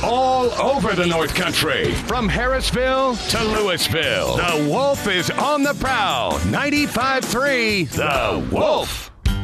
all over the North Country. From Harrisville to Louisville, the Wolf is on the prowl. 95.3 The Wolf.